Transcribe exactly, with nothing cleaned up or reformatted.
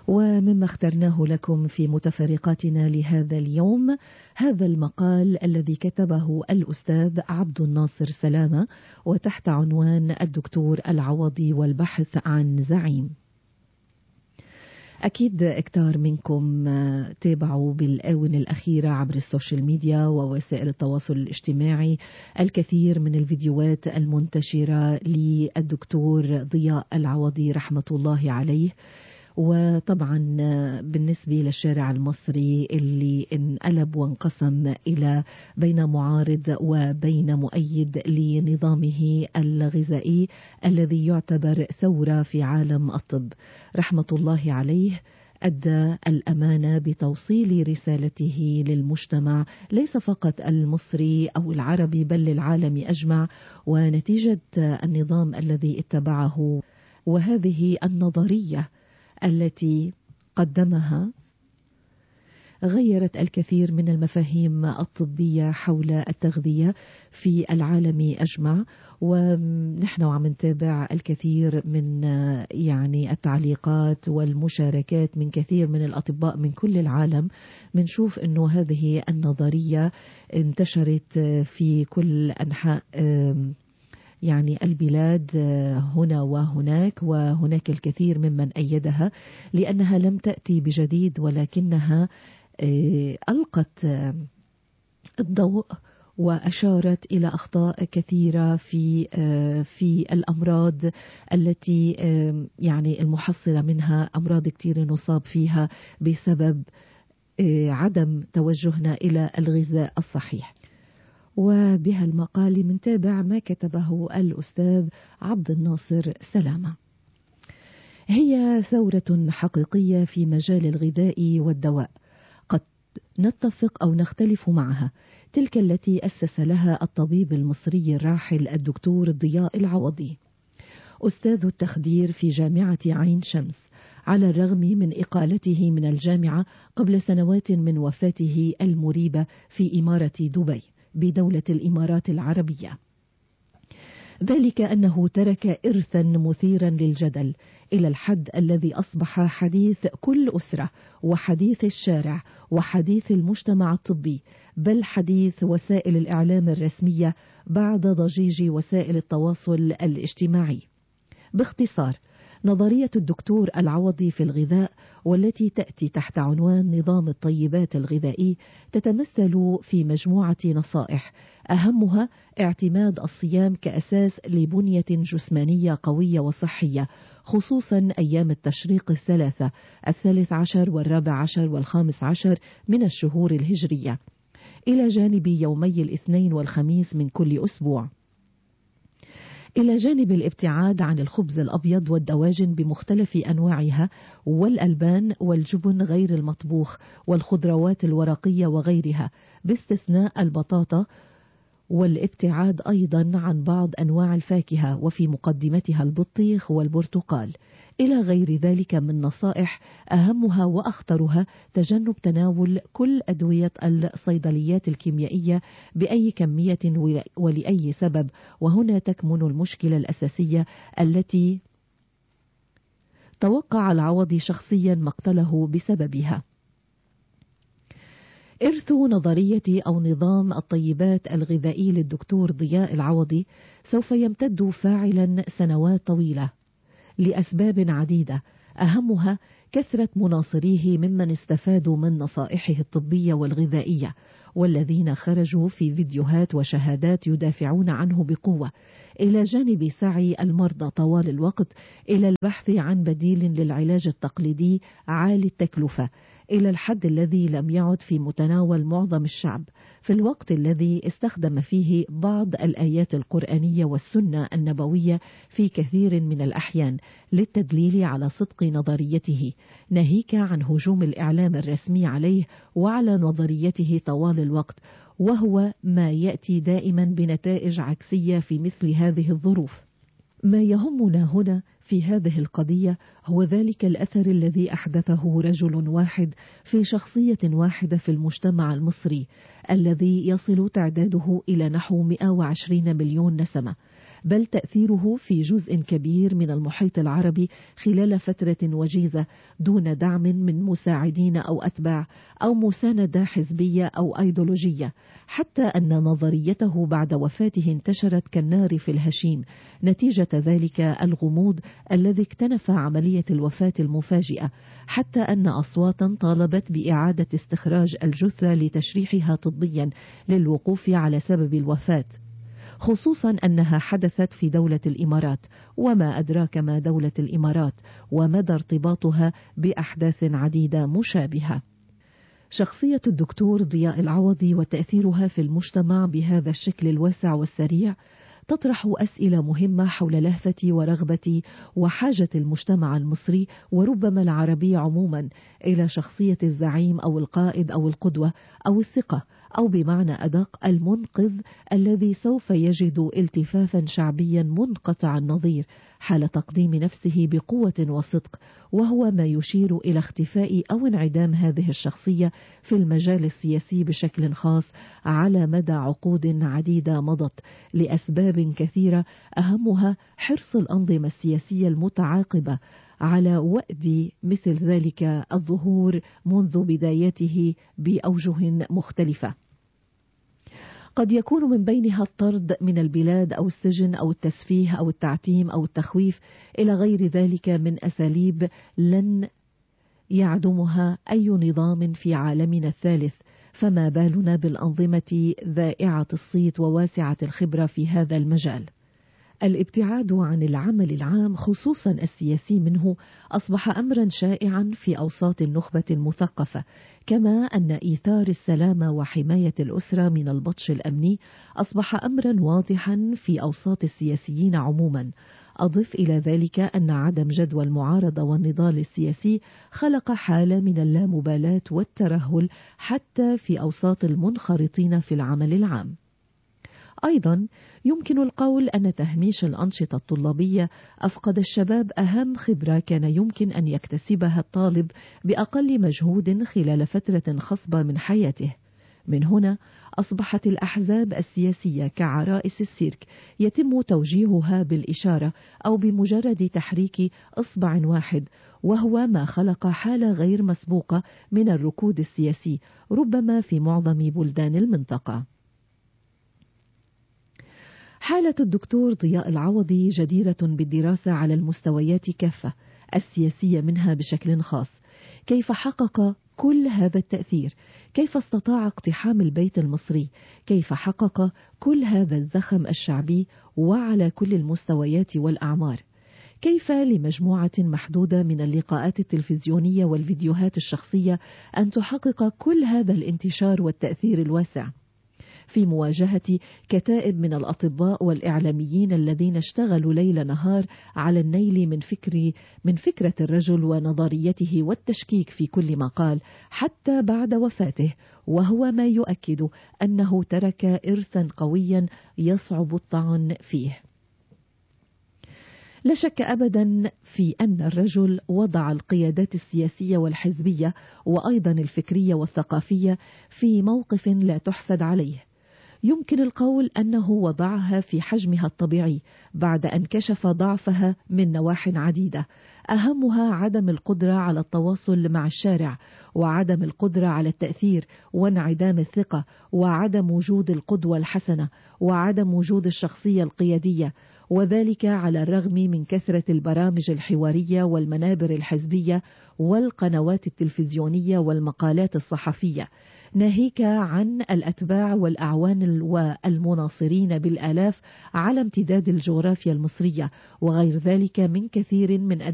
ومما اخترناه لكم في متفرقاتنا لهذا اليوم هذا المقال الذي كتبه الأستاذ عبد الناصر سلامة وتحت عنوان الدكتور العوضي والبحث عن زعيم. أكيد كتار منكم تابعوا بالآونة الأخيرة عبر السوشيال ميديا ووسائل التواصل الاجتماعي الكثير من الفيديوهات المنتشرة للدكتور ضياء العوضي رحمة الله عليه. وطبعا بالنسبة للشارع المصري اللي انقلب وانقسم إلى بين معارض وبين مؤيد لنظامه الغذائي الذي يعتبر ثورة في عالم الطب، رحمة الله عليه أدى الأمانة بتوصيل رسالته للمجتمع ليس فقط المصري أو العربي بل للعالم أجمع. ونتيجة النظام الذي اتبعه وهذه النظرية التي قدمها غيرت الكثير من المفاهيم الطبية حول التغذية في العالم أجمع. ونحن عم نتابع الكثير من يعني التعليقات والمشاركات من كثير من الأطباء من كل العالم. منشوف أنه هذه النظرية انتشرت في كل أنحاء يعني البلاد هنا وهناك، وهناك الكثير ممن أيدها لأنها لم تأتي بجديد ولكنها ألقت الضوء وأشارت إلى أخطاء كثيرة في في الأمراض التي يعني المحصلة منها أمراض كثير نصاب فيها بسبب عدم توجهنا إلى الغذاء الصحيح. وبها المقال منتابع ما كتبه الأستاذ عبد الناصر سلامة. هي ثورة حقيقية في مجال الغذاء والدواء، قد نتفق أو نختلف معها، تلك التي أسس لها الطبيب المصري الراحل الدكتور ضياء العوضي أستاذ التخدير في جامعة عين شمس، على الرغم من إقالته من الجامعة قبل سنوات من وفاته المريبة في إمارة دبي بدولة الإمارات العربية. ذلك أنه ترك إرثا مثيرا للجدل إلى الحد الذي أصبح حديث كل أسرة وحديث الشارع وحديث المجتمع الطبي، بل حديث وسائل الإعلام الرسمية بعد ضجيج وسائل التواصل الاجتماعي. باختصار، نظرية الدكتور العوضي في الغذاء والتي تأتي تحت عنوان نظام الطيبات الغذائي تتمثل في مجموعة نصائح، أهمها اعتماد الصيام كأساس لبنية جسمانية قوية وصحية، خصوصا أيام التشريق الثلاثة الثالث عشر والرابع عشر والخامس عشر من الشهور الهجرية، إلى جانب يومي الاثنين والخميس من كل أسبوع، إلى جانب الابتعاد عن الخبز الأبيض والدواجن بمختلف أنواعها والألبان والجبن غير المطبوخ والخضروات الورقية وغيرها باستثناء البطاطا، والابتعاد أيضا عن بعض أنواع الفاكهة وفي مقدمتها البطيخ والبرتقال، إلى غير ذلك من نصائح أهمها وأخطرها تجنب تناول كل أدوية الصيدليات الكيميائية بأي كمية ولأي سبب. وهنا تكمن المشكلة الأساسية التي توقع العوضي شخصيا مقتله بسببها. إرث نظرية أو نظام الطيبات الغذائي للدكتور ضياء العوضي سوف يمتد فاعلا سنوات طويلة لأسباب عديدة، أهمها كثرة مناصريه ممن استفادوا من نصائحه الطبية والغذائية والذين خرجوا في فيديوهات وشهادات يدافعون عنه بقوة، إلى جانب سعي المرضى طوال الوقت إلى البحث عن بديل للعلاج التقليدي عالي التكلفة، إلى الحد الذي لم يعد في متناول معظم الشعب، في الوقت الذي استخدم فيه بعض الآيات القرآنية والسنة النبوية في كثير من الأحيان للتدليل على صدق نظريته، ناهيك عن هجوم الإعلام الرسمي عليه وعلى نظريته طوال الوقت، وهو ما يأتي دائما بنتائج عكسية في مثل هذه الظروف. ما يهمنا هنا في هذه القضية هو ذلك الأثر الذي أحدثه رجل واحد في شخصية واحدة في المجتمع المصري الذي يصل تعداده إلى نحو مئة وعشرين مليون نسمة، بل تأثيره في جزء كبير من المحيط العربي خلال فترة وجيزة دون دعم من مساعدين أو أتباع أو مساندة حزبية أو أيديولوجية، حتى أن نظريته بعد وفاته انتشرت كالنار في الهشيم نتيجة ذلك الغموض الذي اكتنف عملية الوفاة المفاجئة، حتى أن أصواتا طالبت بإعادة استخراج الجثة لتشريحها طبيا للوقوف على سبب الوفاة، خصوصا أنها حدثت في دولة الإمارات، وما أدراك ما دولة الإمارات ومدى ارتباطها بأحداث عديدة مشابهة. شخصية الدكتور ضياء العوضي وتأثيرها في المجتمع بهذا الشكل الواسع والسريع تطرح أسئلة مهمة حول لهفة ورغبة وحاجة المجتمع المصري وربما العربي عموما إلى شخصية الزعيم أو القائد أو القدوة أو الثقة، أو بمعنى أدق المنقذ الذي سوف يجد التفافا شعبيا منقطع النظير حال تقديم نفسه بقوة وصدق، وهو ما يشير إلى اختفاء أو انعدام هذه الشخصية في المجال السياسي بشكل خاص على مدى عقود عديدة مضت لأسباب كثيرة، أهمها حرص الأنظمة السياسية المتعاقبة على وأد مثل ذلك الظهور منذ بدايته بأوجه مختلفة، قد يكون من بينها الطرد من البلاد أو السجن أو التسفيه أو التعتيم أو التخويف إلى غير ذلك من أساليب لن يعدمها أي نظام في عالمنا الثالث، فما بالنا بالأنظمة ذائعة الصيت وواسعة الخبرة في هذا المجال. الابتعاد عن العمل العام خصوصا السياسي منه أصبح أمرا شائعا في أوساط النخبة المثقفة، كما أن إيثار السلامة وحماية الأسرة من البطش الأمني أصبح أمرا واضحا في أوساط السياسيين عموما. أضف إلى ذلك أن عدم جدوى المعارضة والنضال السياسي خلق حالة من اللامبالاة والترهل حتى في أوساط المنخرطين في العمل العام. أيضا يمكن القول أن تهميش الأنشطة الطلابية أفقد الشباب أهم خبرة كان يمكن أن يكتسبها الطالب بأقل مجهود خلال فترة خصبة من حياته. من هنا أصبحت الأحزاب السياسية كعرائس السيرك يتم توجيهها بالإشارة أو بمجرد تحريك إصبع واحد، وهو ما خلق حالة غير مسبوقة من الركود السياسي ربما في معظم بلدان المنطقة. حالة الدكتور ضياء العوضي جديرة بالدراسة على المستويات كافة، السياسية منها بشكل خاص. كيف حقق كل هذا التأثير؟ كيف استطاع اقتحام البيت المصري؟ كيف حقق كل هذا الزخم الشعبي وعلى كل المستويات والأعمار؟ كيف لمجموعة محدودة من اللقاءات التلفزيونية والفيديوهات الشخصية أن تحقق كل هذا الانتشار والتأثير الواسع في مواجهة كتائب من الأطباء والإعلاميين الذين اشتغلوا ليل نهار على النيل من فكر من فكرة الرجل ونظريته والتشكيك في كل ما قال حتى بعد وفاته، وهو ما يؤكد أنه ترك إرثا قويا يصعب الطعن فيه. لا شك أبدا في أن الرجل وضع القيادات السياسية والحزبية وأيضا الفكرية والثقافية في موقف لا تحسد عليه. يمكن القول أنه وضعها في حجمها الطبيعي بعد أن كشف ضعفها من نواح عديدة، أهمها عدم القدرة على التواصل مع الشارع، وعدم القدرة على التأثير، وانعدام الثقة، وعدم وجود القدوة الحسنة، وعدم وجود الشخصية القيادية، وذلك على الرغم من كثرة البرامج الحوارية والمنابر الحزبية والقنوات التلفزيونية والمقالات الصحفية، ناهيك عن الأتباع والأعوان والمناصرين بالآلاف على امتداد الجغرافيا المصرية، وغير ذلك من كثير من